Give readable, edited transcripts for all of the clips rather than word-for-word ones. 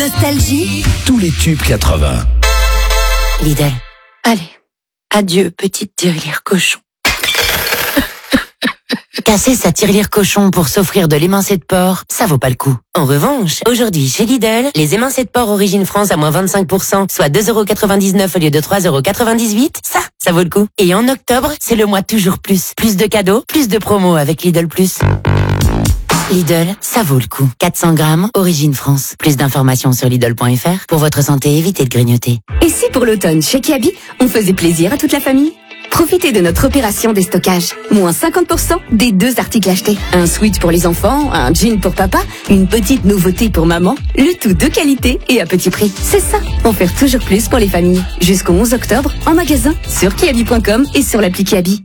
Nostalgie. Tous les tubes 80. Lidl. Allez. Adieu, petite tirelire cochon. Casser sa tirelire cochon pour s'offrir de l'émincé de porc, ça vaut pas le coup. En revanche, aujourd'hui chez Lidl, les émincés de porc Origine France à moins 25%, soit 2,99€ au lieu de 3,98€, ça vaut le coup. Et en octobre, c'est le mois toujours plus. Plus de cadeaux, plus de promos avec Lidl+. Lidl, ça vaut le coup. 400 grammes, Origine France. Plus d'informations sur Lidl.fr. Pour votre santé, évitez de grignoter. Et si pour l'automne, chez Kiabi, on faisait plaisir à toute la famille ? Profitez de notre opération déstockage. Moins 50% des 2 articles achetés. Un sweat pour les enfants, un jean pour papa, une petite nouveauté pour maman. Le tout de qualité et à petit prix. C'est ça, en faire toujours plus pour les familles. Jusqu'au 11 octobre, en magasin, sur kiabi.com et sur l'appli Kiabi.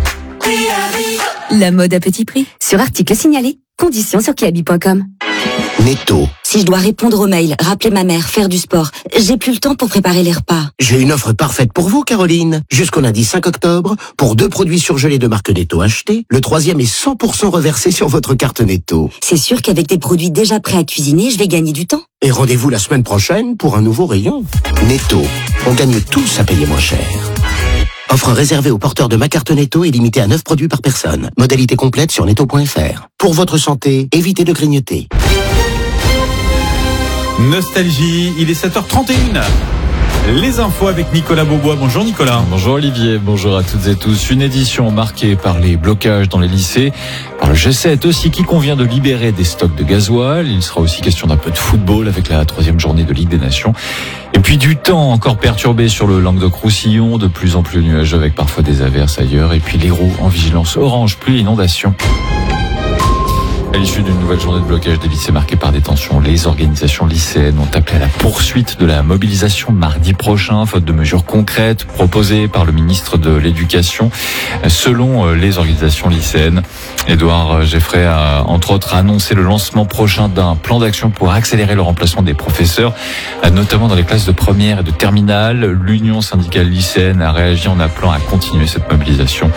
La mode à petit prix. Sur article signalé. Conditions sur kiabi.com. Netto. Si je dois répondre aux mails, rappeler ma mère, faire du sport, j'ai plus le temps pour préparer les repas. J'ai une offre parfaite pour vous, Caroline. Jusqu'au lundi 5 octobre, pour 2 produits surgelés de marque Netto achetés, le 3e est 100% reversé sur votre carte Netto. C'est sûr qu'avec des produits déjà prêts à cuisiner, je vais gagner du temps. Et rendez-vous la semaine prochaine pour un nouveau rayon. Netto. On gagne tous à payer moins cher. Offre réservée aux porteurs de ma carte Netto et limitée à 9 produits par personne. Modalité complète sur netto.fr. Pour votre santé, évitez de grignoter. Nostalgie, il est 7h31. Les infos avec Nicolas Beaubois. Bonjour Nicolas. Bonjour Olivier, bonjour à toutes et tous. Une édition marquée par les blocages dans les lycées, par le G7 aussi qui convient de libérer des stocks de gasoil. Il sera aussi question d'un peu de football avec la 3e journée de Ligue des Nations. Et puis du temps encore perturbé sur le Languedoc-Roussillon, de plus en plus nuageux avec parfois des averses ailleurs. Et puis l'Hérault en vigilance orange, pluie et inondation. À l'issue d'une nouvelle journée de blocage des lycées marquée par des tensions, les organisations lycéennes ont appelé à la poursuite de la mobilisation mardi prochain, faute de mesures concrètes proposées par le ministre de l'Éducation. Selon les organisations lycéennes, Édouard Geffray a entre autres annoncé le lancement prochain d'un plan d'action pour accélérer le remplacement des professeurs, notamment dans les classes de première et de terminale. L'Union syndicale lycéenne a réagi en appelant à continuer cette mobilisation.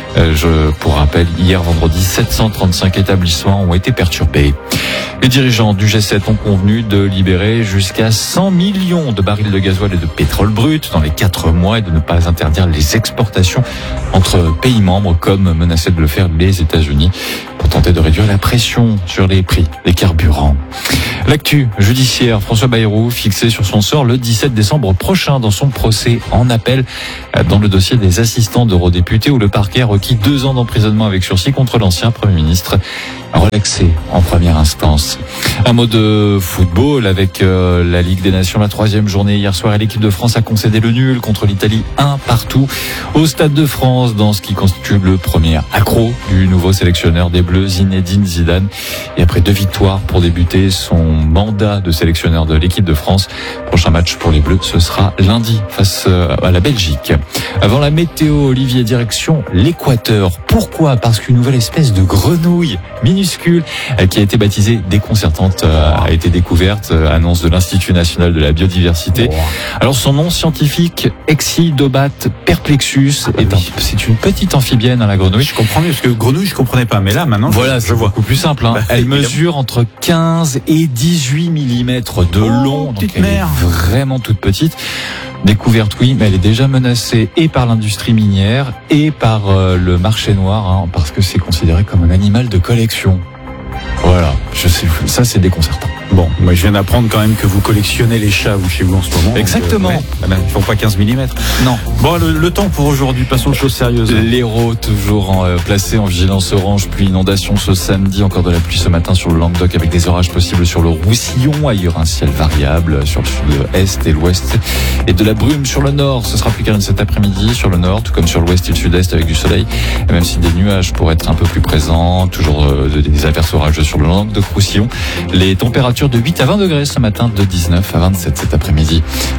Pour rappel, hier vendredi, 735 établissements ont été perturbés. Les dirigeants du G7 ont convenu de libérer jusqu'à 100 millions de barils de gasoil et de pétrole brut dans les 4 mois et de ne pas interdire les exportations entre pays membres comme menaçaient de le faire les États-Unis pour tenter de réduire la pression sur les prix des carburants. L'actu judiciaire, François Bayrou fixé sur son sort le 17 décembre prochain dans son procès en appel dans le dossier des assistants d'eurodéputés où le parquet a requis 2 ans d'emprisonnement avec sursis contre l'ancien Premier ministre relaxé en première instance. Un mot de football avec la Ligue des Nations, la 3e journée hier soir et l'équipe de France a concédé le nul contre l'Italie 1-1 au Stade de France dans ce qui constitue le premier accro du nouveau sélectionneur des Bleus Zinedine Zidane. Et après 2 victoires pour débuter son mandat de sélectionneur de l'équipe de France, prochain match pour les Bleus ce sera lundi face à la Belgique. Avant la météo, Olivier, direction l'Équateur. Pourquoi ? Parce qu'une nouvelle espèce de grenouille minuscule qui a été baptisée déconcertante a été découverte, annonce de l'Institut national de la biodiversité. Alors son nom scientifique, Exhidobat perplexus, c'est une petite amphibienne la grenouille. Je comprends mieux parce que grenouille je comprenais pas, mais là maintenant voilà, je vois. Beaucoup plus simple. Elle mesure entre 15 et 18 mm de long, donc elle est vraiment toute petite. Découverte, oui, mais elle est déjà menacée et par l'industrie minière et par le marché noir, parce que c'est considéré comme un animal de collection. Voilà, je sais, ça c'est déconcertant. Bon, moi je viens d'apprendre quand même que vous collectionnez les chats vous, chez vous en ce moment. Exactement. Ils ne font pas 15 mm. Non. Bon, le temps pour aujourd'hui, passons aux choses sérieuses. L'Hérault toujours placé en vigilance orange, pluie inondation ce samedi. Encore de la pluie ce matin sur le Languedoc avec des orages possibles sur le Roussillon. Ailleurs un ciel variable sur le sud-est et l'ouest. Et de la brume sur le nord. Ce sera plus calme cet après-midi sur le nord, tout comme sur l'ouest et le sud-est avec du soleil. Et même si des nuages pourraient être un peu plus présents, toujours des averses orageuses sur le Languedoc-Roussillon. Les températures de 8 à 20 degrés ce matin, de 19 à 27 cet après-midi.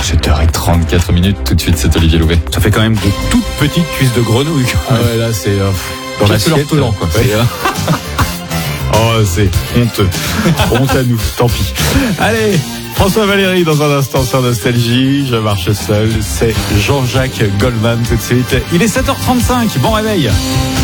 7h34. Tout de suite, c'est Olivier Louvet. Ça fait quand même de toutes petites cuisses de grenouille. Ah ouais, là, c'est dans l'assiette. Quoi. Ouais. Oh, c'est honteux. Honte à nous, tant pis. Allez, François Valéry dans un instant sur Nostalgie. Je marche seul. C'est Jean-Jacques Goldman tout de suite. Il est 7h35. Bon réveil.